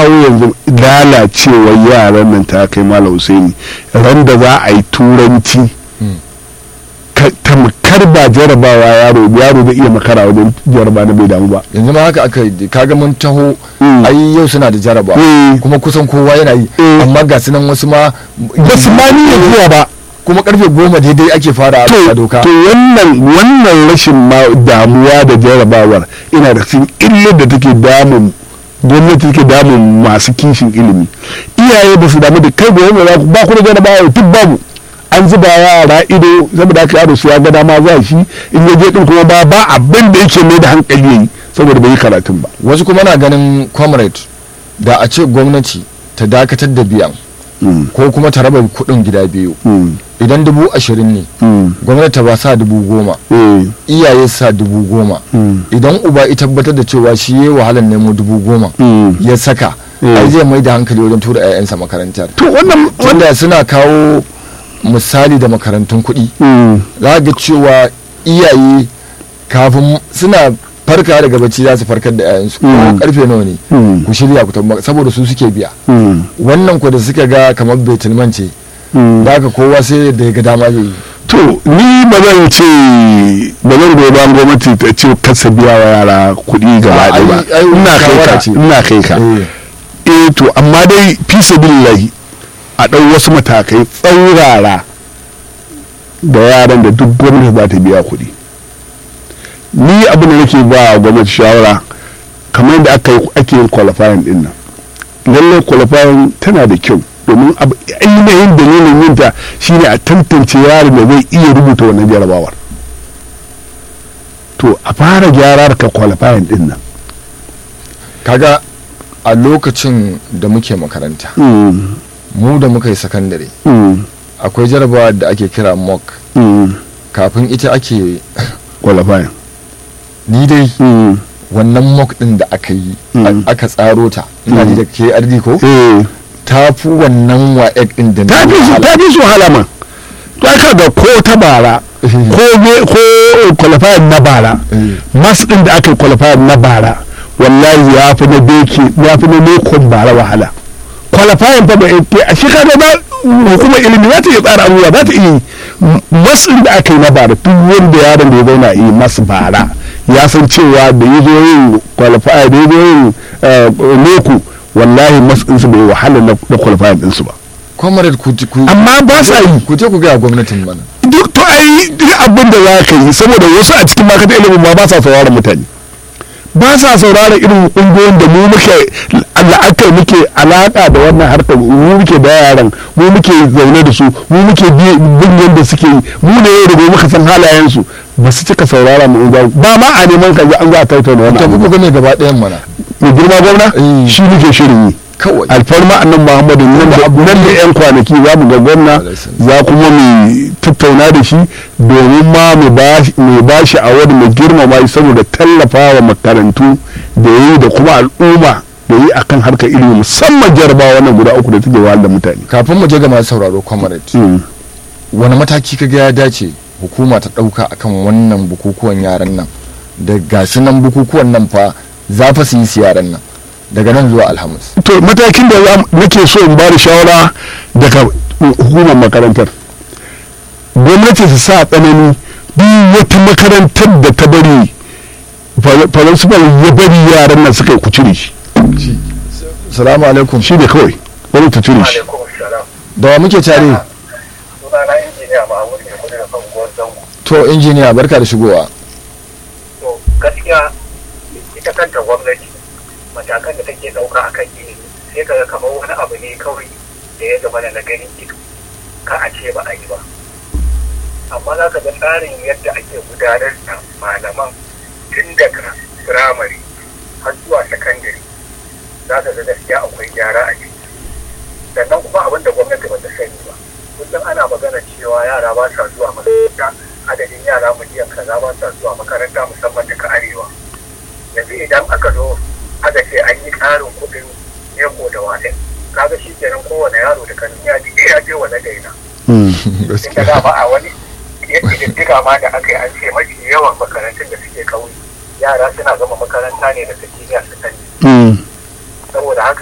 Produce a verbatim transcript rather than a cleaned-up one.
kawo yanzu lalacewar yaran nan ta kai Malam Husaini, ran da za a yi turanci tamkar ba jarabawa yaro yaro zai iya makara wajen jaraba na bai damu ba. Yanzu ma haka aka yi kaga mun taho ai yau suna da jaraba kuma kusan kowa yana yi, amma ga sunan wasu ma ba su ma ni zuwa ba, kuma karfe goma daidai ake fara a doka. To wannan wannan rashin ma damuwa da jarabawar ina da cikin illar da take damun gwamnati, take damun masu kishin ilimi. Iyaye ba su damu da kai gobe ba ku da jarabawa duk babu, an zuba yara ido saboda haka yaro su ya ga dama za shi in ya je din kuma ba ba abin da yake mai da hankali yayi saboda bai yi karatun ba. Wasu kuma na ganin comrade da a ce gwamnati ta dakatar da biyan ko kuma ta raba kuɗin gida biyu, idan dubu ashirin ne gwamnati ta ba sa dubu goma, iyaye sa dubu goma, idan uba ya tabbatar da cewa shi ya wahalar nemo dubu goma ya saka, ai zai mai da hankali wajen tura 'ya'yansa makarantar. To wannan wanda suna kawo misali da makarantun kuɗi, za ga cewa iyaye kafin suna farka daga bacci za su farkar da 'ya'yansu ko karfe nawa ne ku shirya ku tabbata saboda su suke biya. Wannan ku da suka ga kamar betulman ce da haka kowa sai da ya ga dama zai yi. To ni ba zan ce ba zan goyi bayan gwamnati ta ce kasa biya wa yara kuɗi gaba ɗaya ba, ina kai ka ina kai ka eh to amma dai fi sabilillahi a ɗau wasu matakai tsaurara da yaran da duk gwamnati za ta biya kuɗi. Ni abin da nake ba gwamnati shawara kamar yadda aka ake yin qualifying din nan, lallai qualifying tana da kyau domin ainihin dalilin yinta shine a tantance yaron da zai iya rubuta wannan jarabawar. To a fara gyara ka qualifying din nan. Kaga a lokacin da muke makaranta mu da muka yi sakandare akwai jarabawa da ake kira mock, kafin ita ake qualifying. Ni dai wannan mock din da aka yi aka tsaro ta ina ji da ke ardi ko ta fi wannan wa egg din da ta fi su halama. To aka ga ko ta bara ko ko qualifying na bara, mas din da aka qualifying na bara wallahi ya fi na beke ya fi na lekon bara wahala. Qualifying fa ba a shekara ba hukumar ilimi za ta iya tsara abubuwa, za ta iya masu da aka yi na bara duk wanda yaron da ya zauna yi masu bara ya san cewa da ya zo yin qualifying da ya zo yin leku wallahi masu ɗinsu bai wahala na qualifying ɗinsu ba. Comrade ku amma ba sa yi ku je ku ga gwamnatin mana duk to ai duk abin da za ka yi saboda wasu a cikin makarantar ilimin ma ba sa sauraron mutane, ba sa sauraron irin ƙungiyoyin da mu muke la'akar muke alaƙa da wannan harkar, mu muke da yaran, mu muke zaune da su, mu muke bin yadda suke yi, mu ne yau da gobe muka san halayensu, ba su cika saurara mu ba ma a neman ka an za a tattauna wannan abu. Ku ne gaba ɗayan mana mai girma gwamna shi muke shirin yi kawai alfarma annan Muhammadu nan da yan kwanaki za mu ga gwamna za kuma mu tattauna da shi domin ma mu ba shi a wani mu girmama saboda tallafa wa makarantu da yi da kuma al'umma da yi akan harkar ilimi musamman jarabawa wannan guda uku da take wahal da mutane. Kafin mu je ga masu sauraro comrade, wani mataki kaga ya dace hukuma ta dauka akan wannan bukukuwan yaran nan da gasu nan bukukuwan nan fa za fa su yi su yaran nan daga nan zuwa Alhamis? To matakin da nake so in bada shawara daga hukumar makarantar, gwamnati su sa tsanani duk wata makarantar da ta bari principal ya bari yaran nan suka yi kucire shi. Salamu alaikum. Shi ne kawai wani ta cire shi. Da wa muke tare? To injiniya barka da shigowa. To gaskiya ita kanta gwamnati matakan da take dauka akan ilimi sai kaga kamar wani abu ne kawai da ya zama na ganin ido ka a ce ba a yi ba, amma za ka ga tsarin yadda ake gudanar da malaman tun daga firamare har zuwa sakandare za ka ga gaskiya akwai gyara a ciki. Sannan kuma abin da gwamnati ba ta sani ba, kullum ana magana cewa yara ba sa zuwa makaranta, adadin yara miliyan kaza ba sa zuwa makaranta musamman daga arewa. Yanzu idan aka zo aka ce an yi ƙarin kuɗin yako da wasan, kaga shi kenan kowane yaro da kanin ya ji ya je wani daina. Inda da ba a wani ƙididdiga ma da aka yi an ce mafi yawan makarantun da suke ƙauye yara suna gama makaranta ne daga jiniya su sani. Saboda haka